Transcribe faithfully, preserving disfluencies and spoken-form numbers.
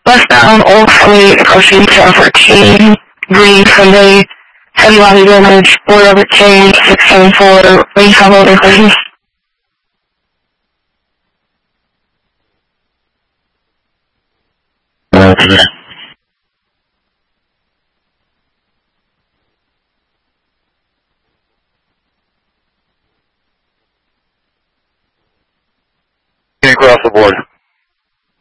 Westbound Old Fleet approaching ten fourteen, green Sunday, heavy body damage, board over change, six seven four, range have over please. Okay. Across the board.